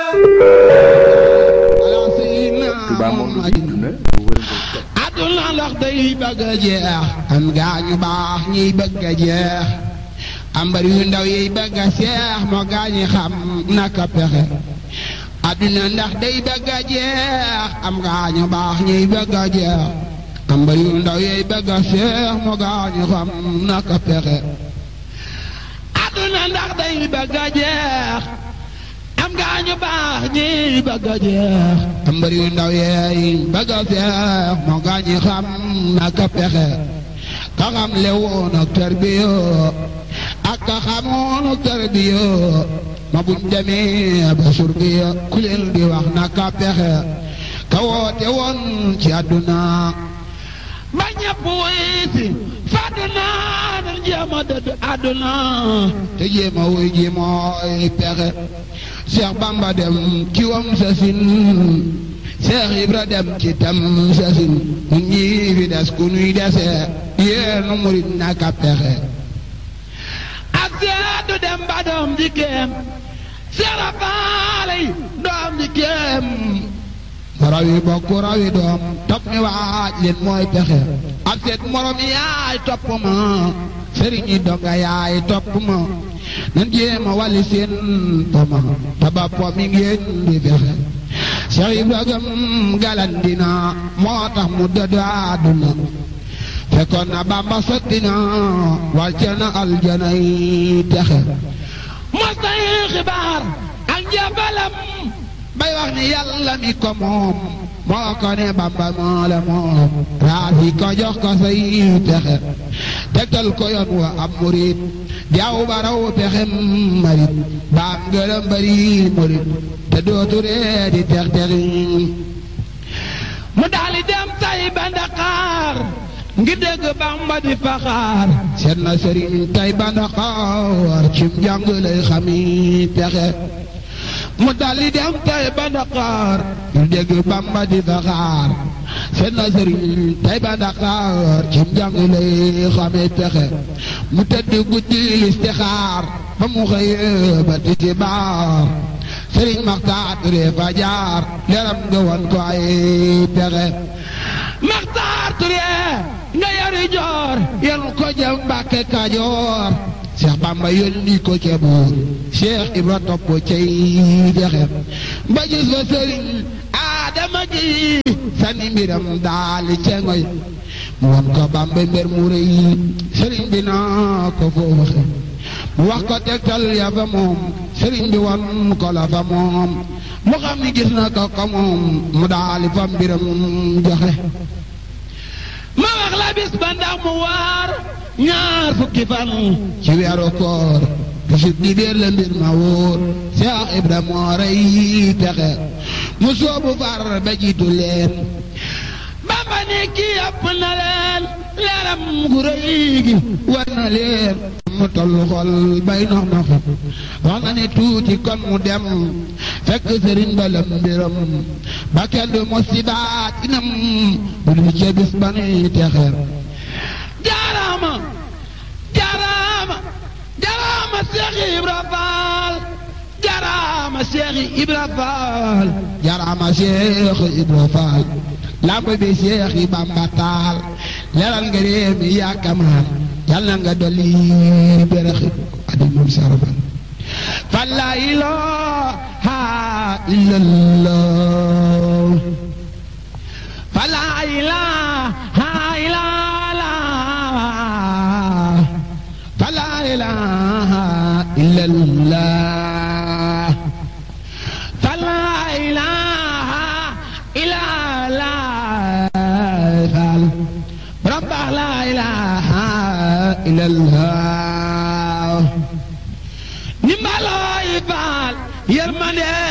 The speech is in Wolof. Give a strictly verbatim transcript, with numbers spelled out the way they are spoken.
aduna ndax day bëgg a jeex am gaañu baax ñiy bëgg a jeex am bari yu ndaw yiy bëgg a seex moo gaañi xam naka pexe aduna ndax day bëgg a jeex am gaañu baax ñiy bëgg a jeex am bari yu ndaw yiy bëgg a seex moo gaañi xam naka pexe aduna ndax day bëgg a jeex am gaañu baax ñiy bëgg a jeex am bari yu ndaw yiy bëgg a seex moo gaañi xam naka pexe ka xam le woon ak tarbiya ak ka xamoon ak tarbiya ma buñ demee ba surbiya ku leen di wax naka pexe ka woote woon ci àdduna ba ñëpp wuy si fa àdduna nan jéem a dëdd àdduna te jéem a wuy ji mooy pexe Cheikh Bamba dem ci wam sa sin Cheikh Ibra dem ci tam sa sin ñun ñii fi des ku nuy desee yéenu murit naka pexe ak seedu dem ba doom di kéem seera faaley doom di kéem rawi bokk rawi doom topp mi waaj leen mooy pexe ak seet morom yaay topp ma sëriñi donga yaay topp ma nan jéema wàlli seen poma taba po mi ngeen di fexe Cheikh Ibrahima galandina moo tax mu dëddu àdduna fekkoon na Bamba sotti na wàcce na aljana yi texe mos na yi xibaar ak njàmbalam bay wax ni yàlla mi ko moom moo ko ne Bamba moo la moom raasi ko jox ko say texe tegtal ko yoon wa am murit di aw baraw pexem marit baam ngërëm bari murit te dootu ree di tex texi mu daali dem tay ba Ndakaar ngi dégg Bamba di faxaar seet na sëriñ tay ba Ndakaar cim jàng lay xami pexe mu daldi dem tay ba Ndakaar ngi dégg Bamba di faxaar seet na sëriñ tay ba Ndakaar cim jàng lay xami pexe mu tëdd guddi listixaar ba mu xëyee ba tisbaar sëriñ Maxtaar Ture fa jaar leeram nga won ko ay pexe Maxtaar Ture nga yari joor yenu ko jëm Mbàkke Kajoor Cheikh Bamba yónni ko ca buur Cheikh Ibra topp cay dexe ba gis fa sëriñ Adama gi sani mbiram daali cengoy mu won ko Bamba mbir mu rëy sëriñ bi naa ko foo waxe mu wax ko tegtal ya fa moom sëriñ bi won ko la fa moom mu xam ni gis na ko ko moom mu daali fa mbiram joxe ma wax la bis ba ndax mu waar ñaar fukki fan ci weeru koor bisu dibéer la mbir ma wóor Cheikh Ibra moo rey texe mu soobu far ba jiitu leen Bamba ne kii yàpp na leen leeram gu rëy gi war na leen mu tollu xol bay nox nox wax na ne tuuti kon mu dem fekk sëriñ ba la mbiram ba kenn du musibaat inam bu du ca bis ba nuy texeer jaaraama jaaraama jaaraama Cheikh Ibra Fall jaaraama Cheikh Ibra Fall jaaraama Cheikh Ibra Fall lamb bi Cheikh yi Bamba taal leeral nga réew mi yaa kamaan yàlla nga dolli berax adi moom sarabal fa la ilaha illallah fa la ilaha illallah fa la ilaha illallah fa la ilaha illallah rabba la ilaha illallah ni mbalooy faal yërmande